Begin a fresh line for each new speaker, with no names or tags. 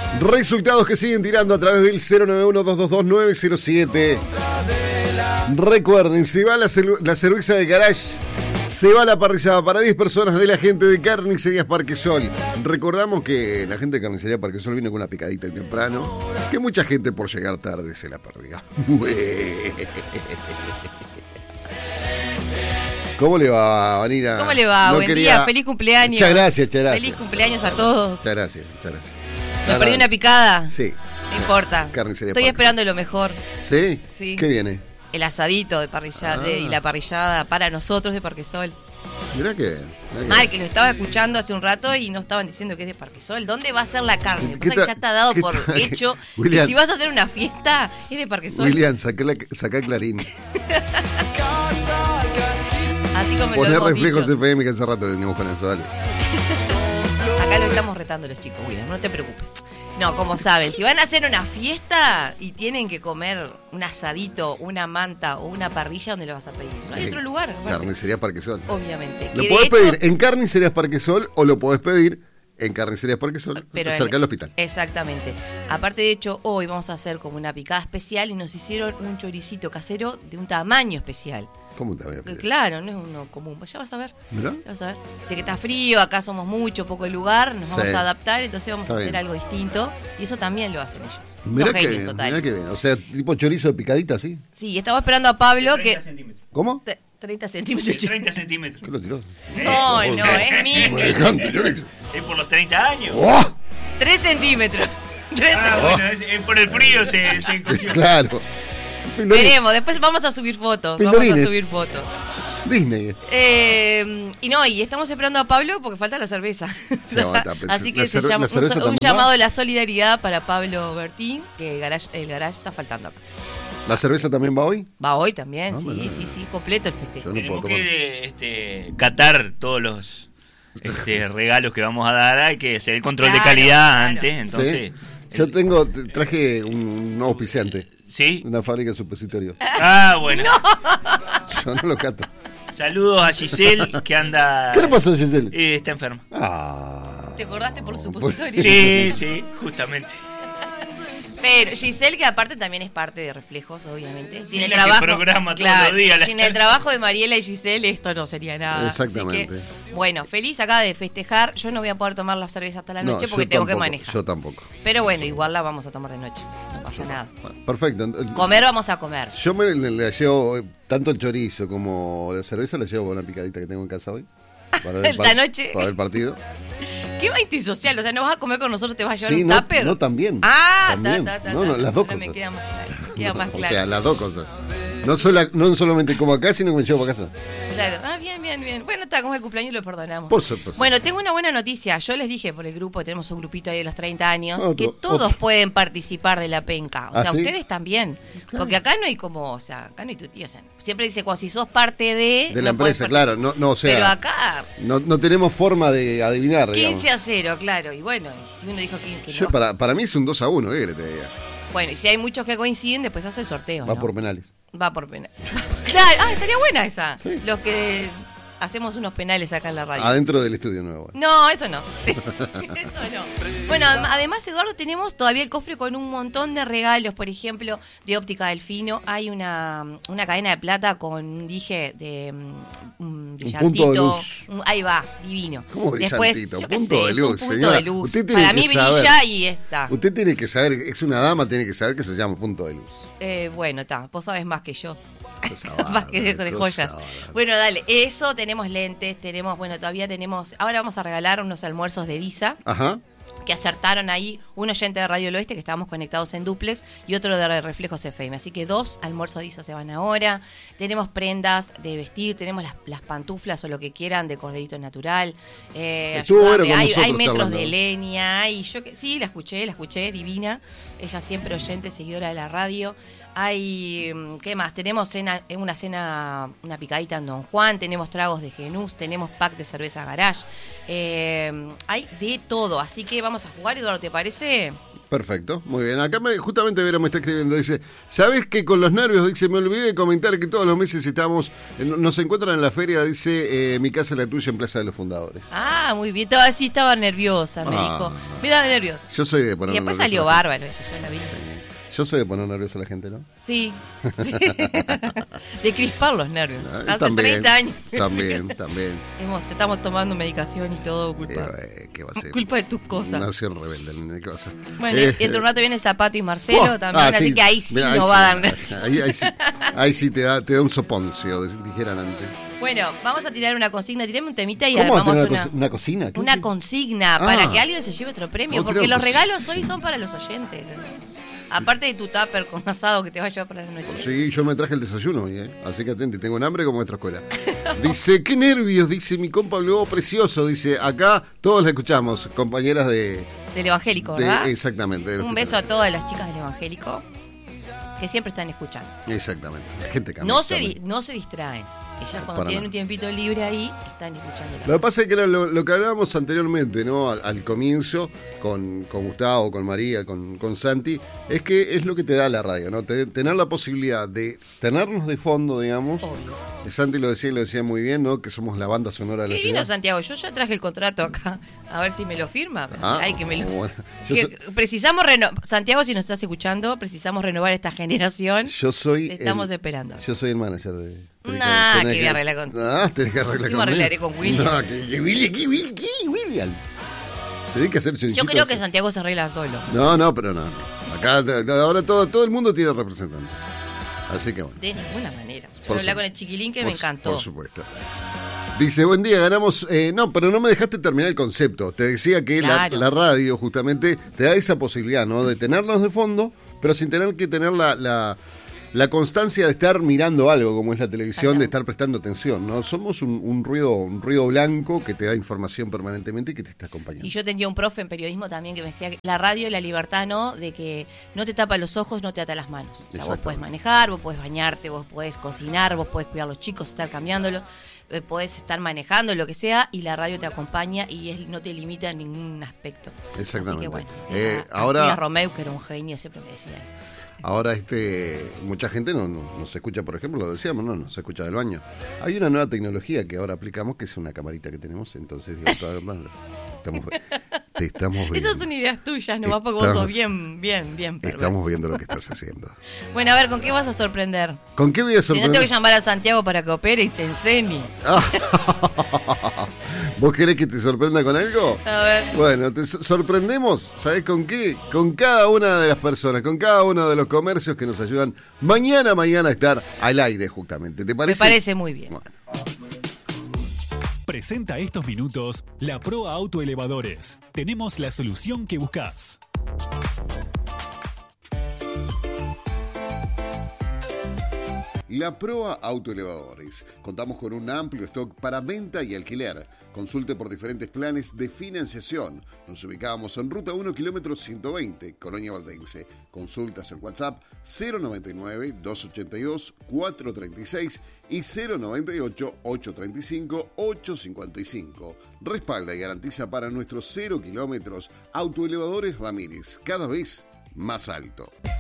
Resultados que siguen tirando a través del 091-222-907. Recuerden, se va la cerveza de Garage, se va la parrillada para 10 personas de la gente de Carnicerías Parquesol. Recordamos que la gente de Carnicería Parquesol vino con una picadita y temprano, que mucha gente por llegar tarde se la perdió. ¿Cómo le va, Vanina?
¿Cómo le va? Buen día, feliz cumpleaños.
Muchas gracias, muchas gracias.
Feliz cumpleaños a todos.
Muchas gracias, muchas gracias.
¿Me perdí una picada?
Sí.
No importa.
Carnicería
Estoy
Parquesol.
esperando lo mejor.
¿Sí?
Sí.
¿Qué viene?
El asadito de parrillada y la parrillada para nosotros de Parquesol.
Mirá que...
Mal, que lo estaba escuchando hace un rato y no estaban diciendo que es de Parquesol. ¿Dónde va a ser la carne? Pues ya está dado por hecho.
William,
y si vas a hacer una fiesta, es de Parquesol.
William, sacá Clarín.
Así como
Poner
lo hemos
Reflejos
dicho.
FM, que hace rato teníamos con eso, dale.
Acá lo estamos retando los chicos, William, no te preocupes. No, como saben, si van a hacer una fiesta y tienen que comer un asadito, una manta o una parrilla, ¿dónde lo vas a pedir? No hay otro lugar. Aparte.
Carnicerías Parquesol.
Obviamente.
Lo
Que
podés
de hecho,
pedir en Carnicerías Parquesol o lo podés pedir en Carnicerías Parquesol,
pero
cerca del hospital.
Exactamente. Aparte, de hecho, hoy vamos a hacer como una picada especial y nos hicieron un choricito casero de un tamaño especial.
¿Cómo también?
Claro, no es uno común. Pues ya vas a ver.
¿Mirá?
Ya vas a ver. De que está frío, acá somos mucho, poco el lugar, nos vamos
Sí.
a adaptar, entonces vamos
Está
a hacer
bien.
algo distinto. Y eso también lo hacen ellos.
Mirá
Los
que
genios
bien,
totales.
mirá que bien. O sea, tipo chorizo de picadita, ¿sí?
Sí, estamos esperando a Pablo
30
que...
centímetros.
¿Cómo?
30 centímetros.
30 centímetros.
¿Qué lo tiró?
No, no, es mínimo.
Elegante, chorizo.
Es por los 30 años.
¡Oh!
3 centímetros. 3
Bueno, es por el frío se encogió.
Claro.
Veremos, después vamos a subir fotos.
Pildorines.
Vamos a subir fotos.
Disney.
Y estamos esperando a Pablo porque falta la cerveza.
Sí, aguanta, pues,
Así que
la
se
cerve-
llama
la cerveza
un
también
llamado
va.
de la solidaridad para Pablo Bertín, que el garage está faltando acá.
¿La cerveza también va hoy?
Va hoy también,
No,
sí,
bueno.
sí, completo el festejo.
Yo no
Tenemos
puedo tomar.
que catar todos los regalos que vamos a dar. Hay que hacer el control de
Claro,
calidad
claro.
antes. Entonces,
Sí. Yo traje un nuevo auspiciante.
¿sí?
Una fábrica de supositorio.
Ah, bueno.
Yo no lo cato.
Saludos a Giselle, que anda...
¿Qué le pasó a Giselle?
Está enferma.
Ah.
¿Te acordaste por
Pues,
supositorio?
Sí, justamente.
Pero Giselle, que aparte también es parte de Reflejos, obviamente. Sin
Es
el
la que
trabajo,
programa todos los días.
sin el trabajo de Mariela y Giselle, esto no sería nada.
Exactamente.
Así que, bueno, feliz acá de festejar. Yo no voy a poder tomar la cerveza hasta la noche
yo
porque tengo que
tampoco,
manejar.
Yo tampoco.
Pero bueno, igual la vamos a tomar de noche. No pasa nada.
Bueno, perfecto.
Comer vamos a comer.
Yo me la llevo, tanto el chorizo como la cerveza la llevo con una picadita que tengo en casa hoy. Para ver
La noche.
Para ver el partido.
¿Qué va antisocial? O sea, ¿no vas a comer con nosotros? ¿Te vas a llevar
Sí,
un
no,
tupper?
no, también.
Ah,
También. No, las dos
Ahora me
cosas.
queda más claro. Queda más
O
claro.
sea, las dos cosas. No solamente como acá, sino que me llevo para casa.
Claro. Ah, bien. Bueno, está como el cumpleaños lo perdonamos.
Por supuesto.
Bueno, tengo una buena noticia. Yo les dije por el grupo, tenemos un grupito ahí de los 30 años,
Otro,
que todos
otro.
pueden participar de la penca. O
¿Ah,
sea,
sí?
ustedes también.
Claro.
Porque acá no hay como, o sea, acá no hay tu tío. O sea, siempre dice, cuando si sos parte de...
De la
no podés
empresa, claro.
participar.
No, o sea,
Pero acá,
no tenemos forma de adivinar,
15-0, claro. Y bueno, si uno dijo que
Yo,
no.
para mí es un 2-1, ¿qué te diga?
Bueno, y si hay muchos que coinciden, después hace el sorteo,
Va
¿no?
por penales.
Va por penal. Claro, estaría buena esa.
Sí.
Los que hacemos unos penales acá en la radio.
Adentro del estudio nuevo.
No, eso no. Eso no. Bueno, además, Eduardo, tenemos todavía el cofre con un montón de regalos. Por ejemplo, de Óptica Delfino. Hay una cadena de plata con un dije de brillantito.
punto de luz.
Ahí va, divino.
¿Cómo
Después,
brillantito?
yo qué
Punto
sé,
de
es un
luz,
punto
señora.
de luz.
Usted tiene
Para
que
mí
saber.
brilla y está.
Usted tiene que saber, es una dama, tiene que saber que se llama punto de luz.
Bueno, está. Vos sabés más que yo.
Cosa
Más que de
bárbara,
joyas.
cosa bárbara.
Bueno, dale, eso, tenemos lentes, todavía tenemos, ahora vamos a regalar unos almuerzos de Disa,
Ajá.
que acertaron ahí un oyente de Radio del Oeste, que estábamos conectados en duplex, y otro de Reflejos FM. Así que 2 almuerzos de Disa se van ahora. Tenemos prendas de vestir, tenemos las pantuflas o lo que quieran de corderito natural.
Estuvo bueno con
hay
nosotros
metros
charlando.
de leña, sí, la escuché, divina. Ella siempre oyente, seguidora de la radio. Hay, ¿qué más? Tenemos una picadita en Don Juan, tenemos tragos de Genús, tenemos pack de cerveza Garage. Hay de todo, así que vamos a jugar, Eduardo, ¿te parece?
Perfecto, muy bien. Acá justamente Vero me está escribiendo, dice, ¿sabés que con los nervios? Dice, me olvidé de comentar que todos los meses nos encuentran en la feria, dice, mi casa la tuya en Plaza de los Fundadores.
Ah, muy bien, estaba nerviosa, me dijo. Me daba nerviosa.
Yo soy de poner.
Y después salió bárbaro, ella, yo la vi.
Yo soy de poner nerviosa a la gente, ¿no?
Sí. De crispar los nervios. Hace
también,
30 años.
También.
Estamos tomando medicación y todo, culpa.
¿Qué va a ser?
Culpa de tus cosas.
Nació rebelde, ¿qué va a ser?
Bueno, y dentro de un rato viene Zapato y Marcelo también, así que ahí sí nos va a dar nervios.
Ahí sí te da un soponcio, dijeran antes.
Bueno, vamos a tirar una consigna, tirame un temita y
¿Cómo
armamos
una cocina?
Una consigna para que alguien se lleve otro premio, porque los regalos hoy son para los oyentes. Aparte de tu tupper con asado que te va a llevar para la noche.
Sí, yo me traje el desayuno hoy, así que atente, tengo un hambre como nuestra escuela. Dice, qué nervios, dice mi compa Luego Precioso, dice, acá todos la escuchamos, compañeras del
Evangélico, ¿verdad?
Exactamente.
Un beso a todas las chicas del Evangélico que siempre están escuchando.
Exactamente, gente que
no se distraen. Ellas cuando tienen un tiempito libre ahí, están escuchando.
Lo que pasa es que era lo que hablábamos anteriormente, ¿no? Al comienzo, con Gustavo, con María, con Santi, es que es lo que te da la radio, ¿no? Tener la posibilidad de tenernos de fondo, digamos.
Obvio.
Santi lo decía muy bien, ¿no? Que somos la banda sonora de la ciudad.
Vino Santiago, yo ya traje el contrato acá, a ver si me lo firma.
Bueno,
precisamos Santiago, si nos estás escuchando, precisamos renovar esta generación. Te estamos esperando.
Yo soy el manager de...
Que voy a arreglar con...
tenés que arreglar
con... me arreglaré con William.
No, que William. Se dedica a hacer
Yo creo que Santiago se arregla solo.
No, pero no. Acá, ahora todo el mundo tiene representante. Así que bueno.
De ninguna manera. Yo hablé con el chiquilín que me encantó.
Por supuesto. Dice, buen día, ganamos... no, pero no me dejaste terminar el concepto. Te decía que la radio justamente te da esa posibilidad, ¿no? De tenernos de fondo, pero sin tener que tener la constancia de estar mirando algo, como es la televisión, de estar prestando atención, ¿no? Somos un ruido blanco que te da información permanentemente y que te está acompañando.
Y yo tenía un profe en periodismo también que me decía que la radio y la libertad, ¿no? De que no te tapa los ojos, no te ata las manos. O sea, vos podés manejar, vos podés bañarte, vos podés cocinar, vos podés cuidar a los chicos, estar cambiándolos, podés estar manejando, lo que sea, y la radio te acompaña y no te limita en ningún aspecto.
Exactamente.
Así que bueno,
ahora
Romeu, que era un genio, siempre me decía eso.
Ahora mucha gente no se escucha, por ejemplo, lo decíamos, no se escucha del baño. Hay una nueva tecnología que ahora aplicamos, que es una camarita que tenemos, entonces digo, te estamos viendo.
Esas son ideas tuyas, nomás porque vos sos bien perverso.
Estamos viendo lo que estás haciendo.
Bueno, a ver, ¿con qué vas a sorprender?
¿Con qué voy a sorprender?
Si no, tengo que llamar a Santiago para que opere y te enseñe.
¿Vos querés que te sorprenda con algo?
A ver.
Bueno, te sorprendemos, ¿sabés con qué? Con cada una de las personas, con cada uno de los comercios que nos ayudan mañana a estar al aire, justamente. ¿Te parece?
Me parece muy bien.
Bueno.
Presenta estos minutos la Proa Autoelevadores. Tenemos la solución que buscas.
La Proa Autoelevadores. Contamos con un amplio stock para venta y alquiler. Consulte por diferentes planes de financiación. Nos ubicamos en Ruta 1, kilómetro 120, Colonia Valdense. Consultas en WhatsApp 099-282-436 y 098-835-855. Respalda y garantiza para nuestros 0 kilómetros Autoelevadores Ramírez, cada vez más alto.